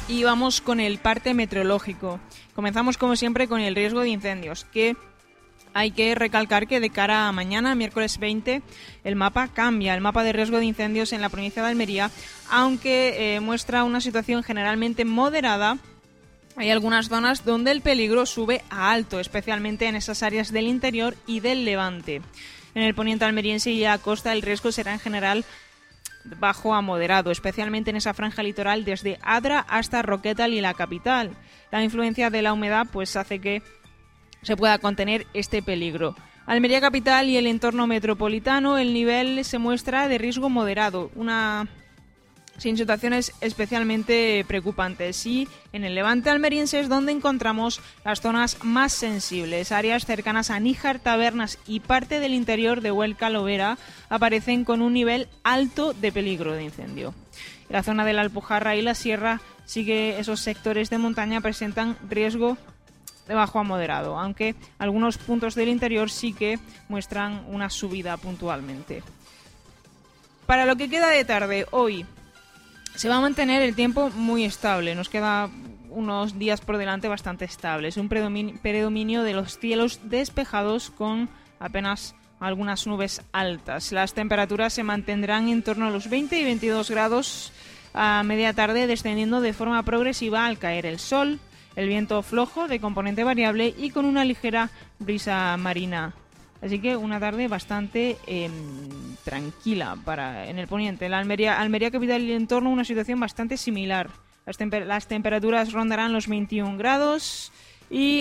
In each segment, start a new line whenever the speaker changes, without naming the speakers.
Y vamos con el parte meteorológico. Comenzamos como siempre con el riesgo de incendios, que hay que recalcar que de cara a mañana, miércoles 20, el mapa cambia. El mapa de riesgo de incendios en la provincia de Almería, aunque muestra una situación generalmente moderada, hay algunas zonas donde el peligro sube a alto, especialmente en esas áreas del interior y del levante. En el poniente almeriense y a la costa el riesgo será en general bajo a moderado, especialmente en esa franja litoral desde Adra hasta Roquetal y la capital. La influencia de la humedad pues hace que se pueda contener este peligro. Almería capital y el entorno metropolitano, el nivel se muestra de riesgo moderado, sin situaciones especialmente preocupantes. Y en el levante almeriense es donde encontramos las zonas más sensibles. Áreas cercanas a Níjar, Tabernas y parte del interior de Huelca Lovera aparecen con un nivel alto de peligro de incendio. En la zona de la Alpujarra y la Sierra sí que esos sectores de montaña presentan riesgo de bajo a moderado, aunque algunos puntos del interior sí que muestran una subida puntualmente. Para lo que queda de tarde, hoy se va a mantener el tiempo muy estable. Nos queda unos días por delante bastante estables. Un predominio de los cielos despejados con apenas algunas nubes altas. Las temperaturas se mantendrán en torno a los 20 y 22 grados a media tarde, descendiendo de forma progresiva al caer el sol. El viento flojo de componente variable y con una ligera brisa marina. Así que una tarde bastante tranquila en el poniente. La Almería capital y el entorno, una situación bastante similar. Las temperaturas rondarán los 21 grados y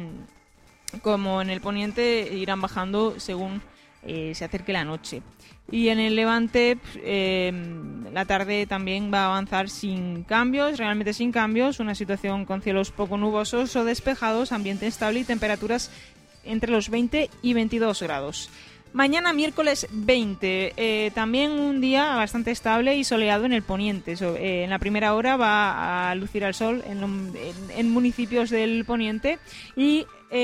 como en el poniente irán bajando según se acerque la noche. Y en el levante la tarde también va a avanzar sin cambios, realmente sin cambios. Una situación con cielos poco nubosos o despejados, ambiente estable y temperaturas entre los 20 y 22 grados. Mañana miércoles 20, también un día bastante estable y soleado en el poniente. En la primera hora va a lucir el sol en municipios del poniente y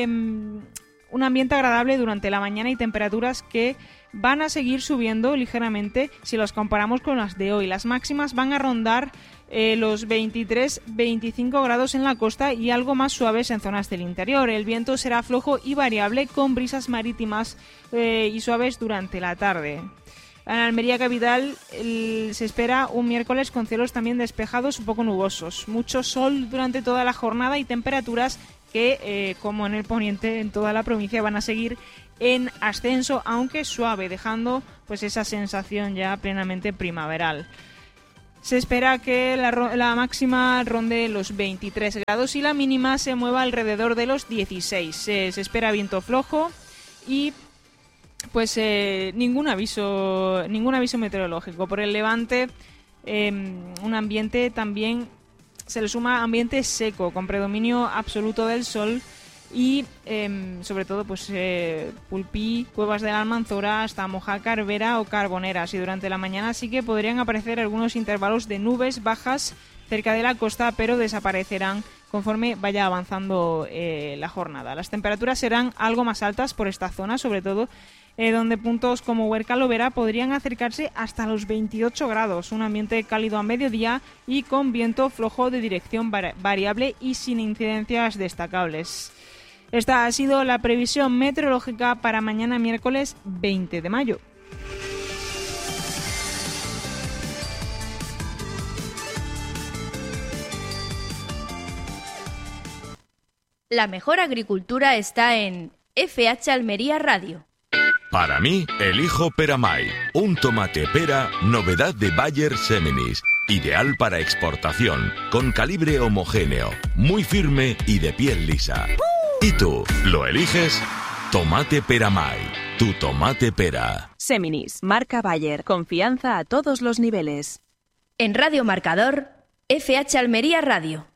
un ambiente agradable durante la mañana y temperaturas que van a seguir subiendo ligeramente si las comparamos con las de hoy. Las máximas van a rondar los 23-25 grados en la costa y algo más suaves en zonas del interior. El viento será flojo y variable con brisas marítimas y suaves durante la tarde. En Almería capital se espera un miércoles con cielos también despejados, un poco nubosos. Mucho sol durante toda la jornada y temperaturas que, como en el poniente, en toda la provincia van a seguir en ascenso, aunque suave, dejando pues esa sensación ya plenamente primaveral. Se espera que la máxima ronde los 23 grados y la mínima se mueva alrededor de los 16. Se espera viento flojo y pues ningún aviso meteorológico. Por el levante, un ambiente también se le suma ambiente seco, con predominio absoluto del sol y sobre todo pues Pulpí, Cuevas de la Almanzora hasta Mojácar, Vera o Carboneras. Y durante la mañana sí que podrían aparecer algunos intervalos de nubes bajas cerca de la costa, pero desaparecerán conforme vaya avanzando la jornada. Las temperaturas serán algo más altas por esta zona, sobre todo donde puntos como Huerca Lovera podrían acercarse hasta los 28 grados, un ambiente cálido a mediodía y con viento flojo de dirección variable y sin incidencias destacables. Esta ha sido la previsión meteorológica para mañana miércoles 20 de mayo.
La mejor agricultura está en FH Almería Radio.
Para mí, elijo Peramay, un tomate pera, novedad de Bayer Seminis, ideal para exportación, con calibre homogéneo, muy firme y de piel lisa. ¿Y tú, lo eliges? Tomate Peramay, tu tomate pera.
Seminis, marca Bayer, confianza a todos los niveles.
En Radio Marcador, FH Almería Radio.